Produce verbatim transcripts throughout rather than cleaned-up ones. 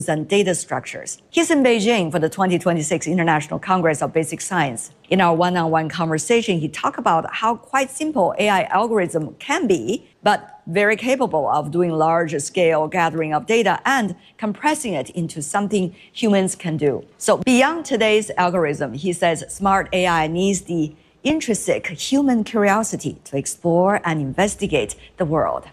and data structures. He's in Beijing for the twenty twenty-six International Congress of Basic Science. In our one-on-one conversation, he talked about how quite simple A I algorithm can be, but very capable of doing large-scale gathering of data and compressing it into something humans can do. So beyond today's algorithm, he says smart A I needs the intrinsic human curiosity to explore and investigate the world.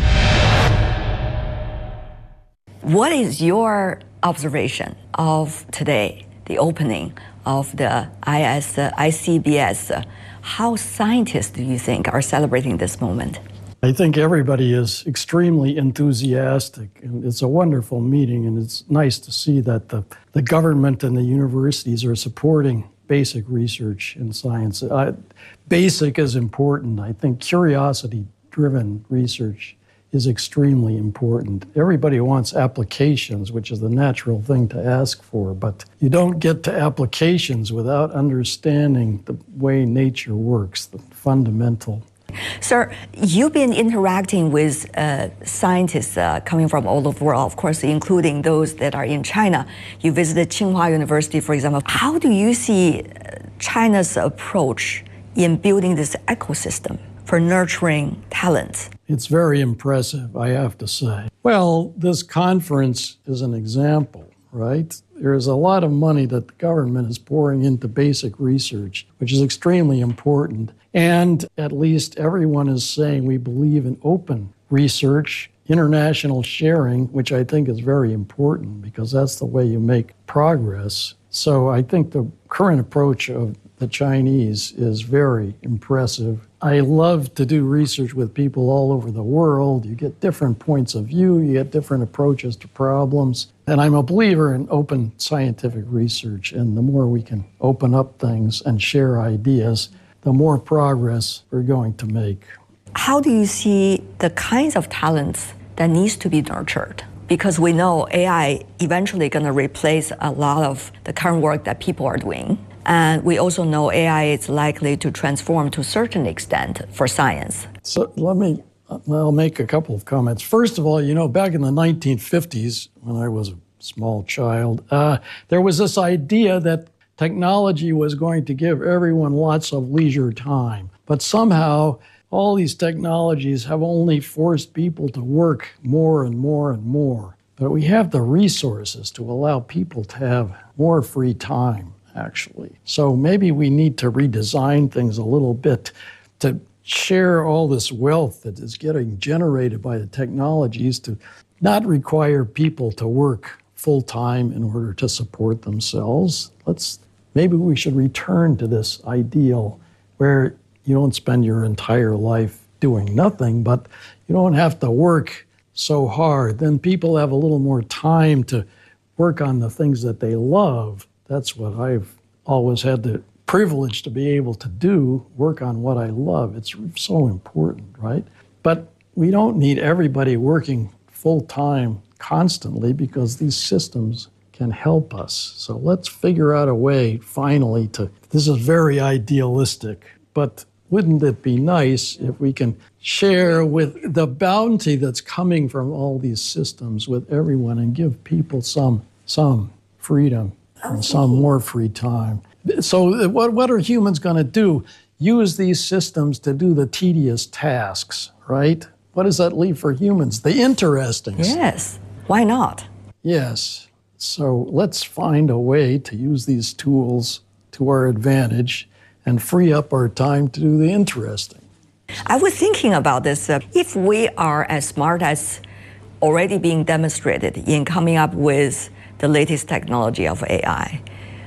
What is your observation of today, the opening of the I S, uh, I C B S? How scientists do you think are celebrating this moment? I think everybody is extremely enthusiastic, and it's a wonderful meeting, and it's nice to see that the, the government and the universities are supporting basic research in science. Uh, basic is important. I think curiosity-driven research is extremely important. Everybody wants applications, which is the natural thing to ask for, but you don't get to applications without understanding the way nature works, the fundamental. Sir, you've been interacting with uh, scientists uh, coming from all over the world, of course, including those that are in China. You visited Tsinghua University, for example. How do you see China's approach in building this ecosystem for nurturing talents? It's very impressive, I have to say. Well, this conference is an example, right? There is a lot of money that the government is pouring into basic research, which is extremely important. And at least everyone is saying we believe in open research, international sharing, which I think is very important because that's the way you make progress. So I think the current approach of the Chinese is very impressive. I love to do research with people all over the world. You get different points of view, you get different approaches to problems. And I'm a believer in open scientific research. And the more we can open up things and share ideas, the more progress we're going to make. How do you see the kinds of talents that needs to be nurtured? Because we know A I eventually going to replace a lot of the current work that people are doing. And we also know A I is likely to transform to a certain extent for science. So let me, I'll make a couple of comments. First of all, you know, back in the nineteen fifties, when I was a small child, uh, there was this idea that technology was going to give everyone lots of leisure time. But somehow, all these technologies have only forced people to work more and more and more. But we have the resources to allow people to have more free time, actually. So maybe we need to redesign things a little bit to share all this wealth that is getting generated by the technologies to not require people to work full-time in order to support themselves. Let's Maybe we should return to this ideal where you don't spend your entire life doing nothing, but you don't have to work so hard. Then people have a little more time to work on the things that they love. That's what I've always had the privilege to be able to do, work on what I love. It's so important, right? But we don't need everybody working full-time constantly because these systems can help us. So let's figure out a way, finally, to, this is very idealistic, but wouldn't it be nice if we can share with the bounty that's coming from all these systems with everyone and give people some, some freedom and some more free time? So what, what are humans going to do? Use these systems to do the tedious tasks, right? What does that leave for humans? The interesting. Yes, why not? Yes. So let's find a way to use these tools to our advantage and free up our time to do the interesting. I was thinking about this. Uh, if we are as smart as already being demonstrated in coming up with the latest technology of A I,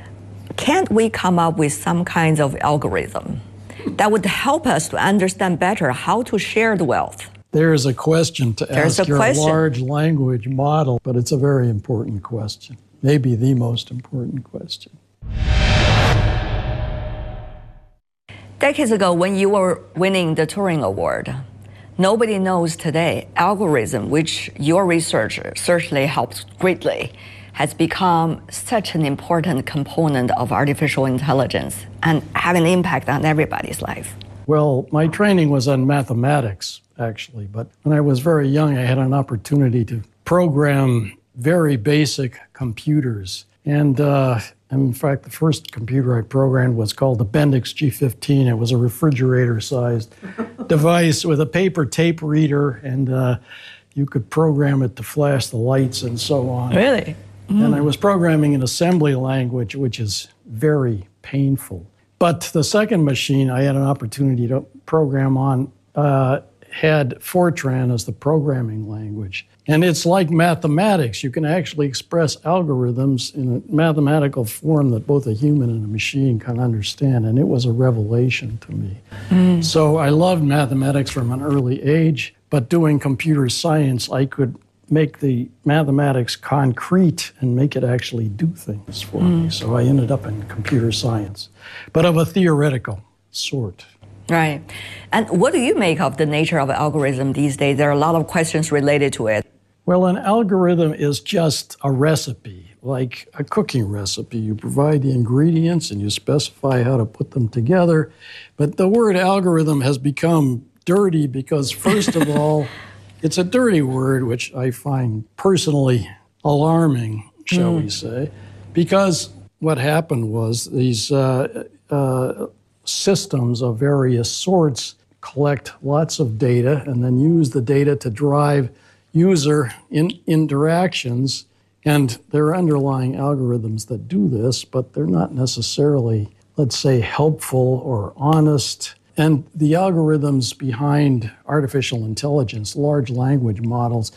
can't we come up with some kinds of algorithm that would help us to understand better how to share the wealth? There is a question to There's ask a your question. large language model, but it's a very important question. Maybe the most important question. Decades ago, when you were winning the Turing Award, nobody knows today algorithm, which your research certainly helped greatly, has become such an important component of artificial intelligence and have an impact on everybody's life. Well, my training was on mathematics, actually, but when I was very young, I had an opportunity to program very basic computers. And uh, in fact, the first computer I programmed was called the Bendix G fifteen. It was a refrigerator-sized device with a paper tape reader, and uh, you could program it to flash the lights and so on. Really? Mm. And I was programming in assembly language, which is very painful. But the second machine I had an opportunity to program on uh, had Fortran as the programming language. And it's like mathematics. You can actually express algorithms in a mathematical form that both a human and a machine can understand. And it was a revelation to me. Mm. So I loved mathematics from an early age, but doing computer science, I could make the mathematics concrete and make it actually do things for mm. me. So I ended up in computer science, but of a theoretical sort. Right. And what do you make of the nature of algorithm these days? There are a lot of questions related to it. Well, an algorithm is just a recipe, like a cooking recipe. You provide the ingredients and you specify how to put them together. But the word algorithm has become dirty because, first of all, it's a dirty word, which I find personally alarming, shall mm. we say, because what happened was these uh, uh, systems of various sorts collect lots of data and then use the data to drive user in interactions. And there are underlying algorithms that do this, but they're not necessarily, let's say, helpful or honest. And the algorithms behind artificial intelligence, large language models,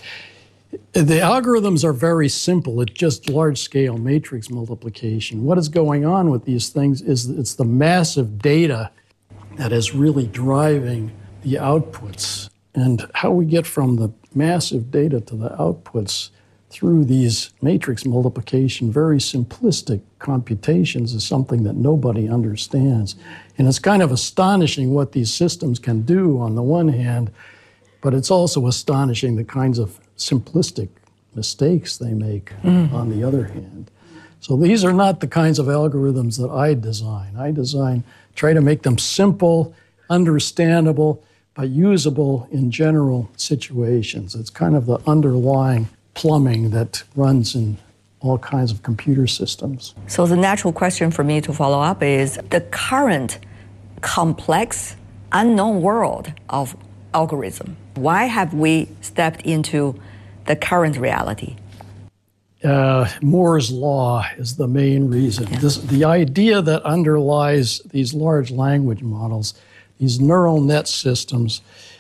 the algorithms are very simple. It's just large-scale matrix multiplication. What is going on with these things is it's the massive data that is really driving the outputs. And how we get from the massive data to the outputs through these matrix multiplication, very simplistic computations, is something that nobody understands. And it's kind of astonishing what these systems can do on the one hand, but it's also astonishing the kinds of simplistic mistakes they make mm. on the other hand. So these are not the kinds of algorithms that I design. I design, try to make them simple, understandable, but usable in general situations. It's kind of the underlying plumbing that runs in all kinds of computer systems. So the natural question for me to follow up is the current complex, unknown world of algorithm. Why have we stepped into the current reality? Uh, Moore's law is the main reason. Yeah. This, the idea that underlies these large language models, these neural net systems,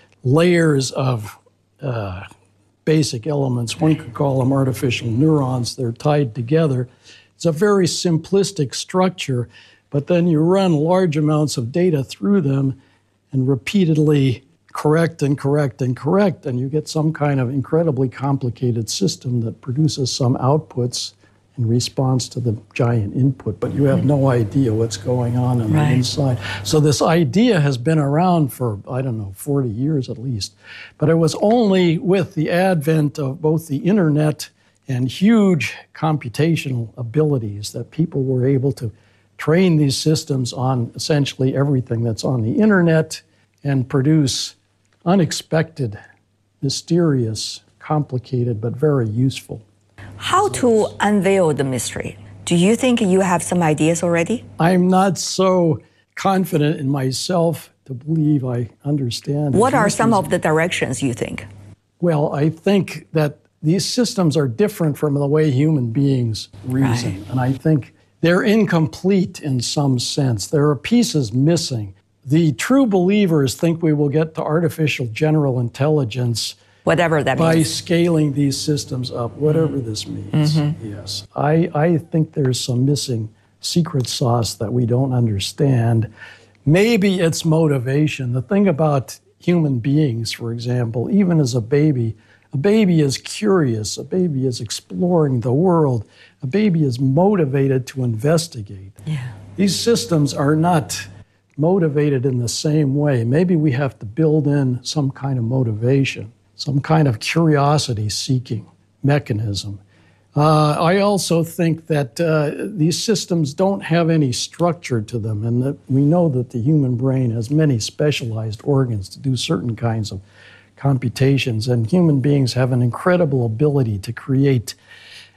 layers of uh, basic elements, one could call them artificial neurons, they're tied together. It's a very simplistic structure, but then you run large amounts of data through them and repeatedly correct and correct and correct, and you get some kind of incredibly complicated system that produces some outputs in response to the giant input, but you have no idea what's going on on right. the inside. So this idea has been around for, I don't know, forty years at least. But it was only with the advent of both the internet and huge computational abilities that people were able to train these systems on essentially everything that's on the internet and produce unexpected, mysterious, complicated, but very useful. How to unveil the mystery? Do you think you have some ideas already? I'm not so confident in myself to believe I understand. What are some of the directions you think? Well, I think that these systems are different from the way human beings reason. Right. And I think they're incomplete in some sense. There are pieces missing. The true believers think we will get to artificial general intelligence whatever that by means. scaling these systems up, whatever mm. this means. Mm-hmm. Yes. I, I think there's some missing secret sauce that we don't understand. Maybe it's motivation. The thing about human beings, for example, even as a baby, a baby is curious, a baby is exploring the world, a baby is motivated to investigate. Yeah. These systems are not motivated in the same way. Maybe we have to build in some kind of motivation, some kind of curiosity-seeking mechanism. Uh, I also think that uh, these systems don't have any structure to them, and that we know that the human brain has many specialized organs to do certain kinds of computations, and human beings have an incredible ability to create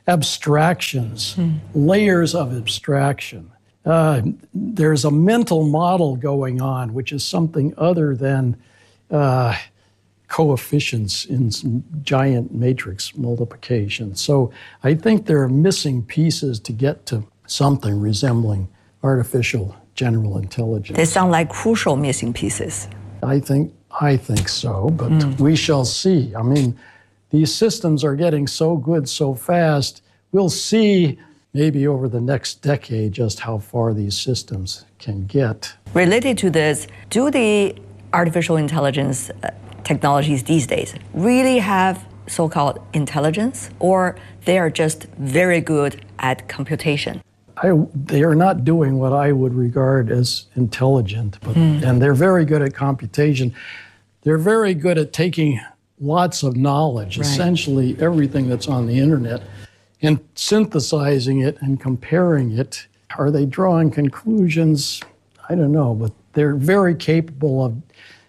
abstractions, layers of abstraction. Uh, there's a mental model going on, which is something other than uh, coefficients in some giant matrix multiplication. So I think there are missing pieces to get to something resembling artificial general intelligence. They sound like crucial missing pieces. I think I think so, but mm. we shall see. I mean, these systems are getting so good so fast. We'll see maybe over the next decade just how far these systems can get. Related to this, do the artificial intelligence uh, technologies these days really have so-called intelligence, or they are just very good at computation? I, they are not doing what I would regard as intelligent, but, mm. and they're very good at computation. They're very good at taking lots of knowledge, right. essentially everything that's on the internet, and synthesizing it and comparing it. Are they drawing conclusions? I don't know, but they're very capable of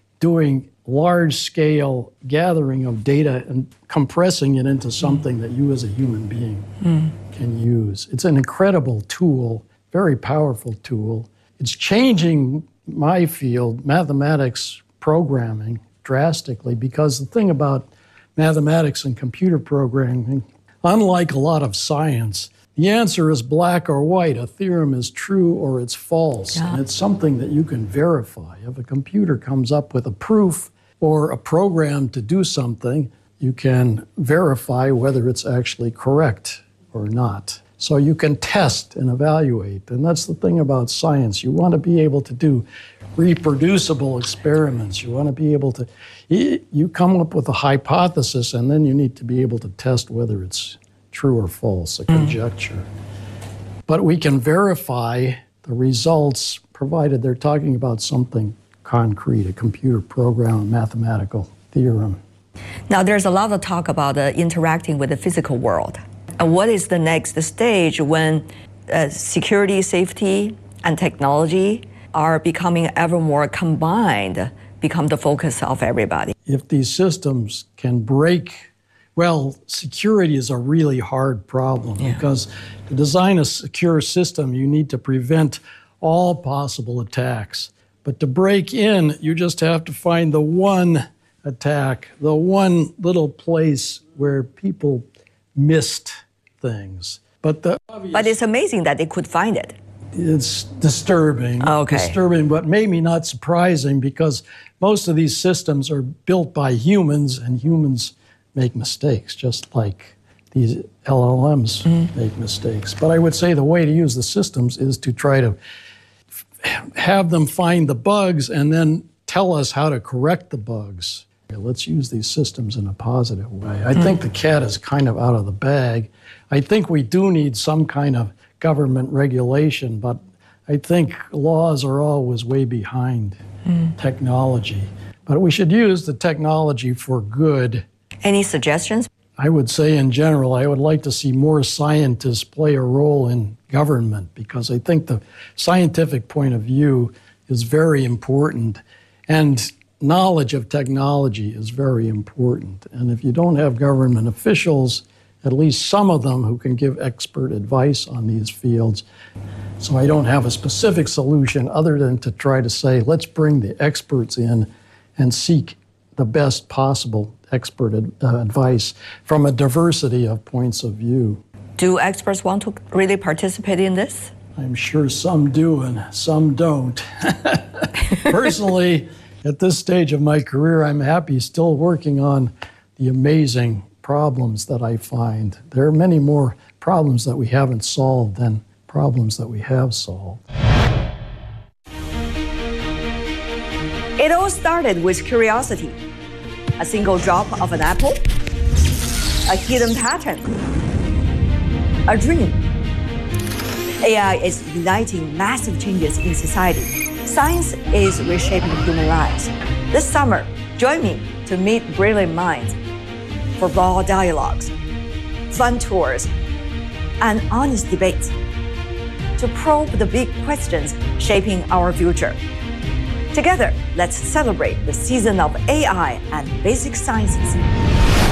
doing large-scale gathering of data and compressing it into something mm. that you as a human being mm. can use. It's an incredible tool, very powerful tool. It's changing my field, mathematics programming, drastically, because the thing about mathematics and computer programming, unlike a lot of science, the answer is black or white. A theorem is true or it's false. Yeah. And it's something that you can verify. If a computer comes up with a proof or a program to do something, you can verify whether it's actually correct or not. So you can test and evaluate. And that's the thing about science. You want to be able to do reproducible experiments. You want to be able to, you come up with a hypothesis and then you need to be able to test whether it's true or false, a conjecture. Mm. But we can verify the results provided they're talking about something concrete, a computer program, a mathematical theorem. Now, there's a lot of talk about uh, interacting with the physical world. And what is the next stage when uh, security, safety, and technology are becoming ever more combined, become the focus of everybody? If these systems can break, well, security is a really hard problem yeah. because to design a secure system, you need to prevent all possible attacks. But to break in, you just have to find the one attack, the one little place where people missed things. But the obvious, but it's amazing that they could find it. It's disturbing. Okay. Disturbing, but maybe not surprising because most of these systems are built by humans, and humans make mistakes, just like these L L Ms mm-hmm. make mistakes. But I would say the way to use the systems is to try to have them find the bugs and then tell us how to correct the bugs. Let's use these systems in a positive way. I mm. think the cat is kind of out of the bag. I think we do need some kind of government regulation, but I think laws are always way behind mm. technology. But we should use the technology for good. Any suggestions? I would say in general, I would like to see more scientists play a role in government because I think the scientific point of view is very important. And knowledge of technology is very important. And if you don't have government officials, at least some of them who can give expert advice on these fields. So I don't have a specific solution other than to try to say, let's bring the experts in and seek the best possible expert ad, uh, advice from a diversity of points of view. Do experts want to really participate in this? I'm sure some do and some don't. Personally, at this stage of my career, I'm happy still working on the amazing problems that I find. There are many more problems that we haven't solved than problems that we have solved. It all started with curiosity. A single drop of an apple, a hidden pattern, a dream. A I is igniting massive changes in society. Science is reshaping human lives. This summer, join me to meet brilliant minds for raw dialogues, fun tours, and honest debates to probe the big questions shaping our future. Together, let's celebrate the season of A I and basic sciences.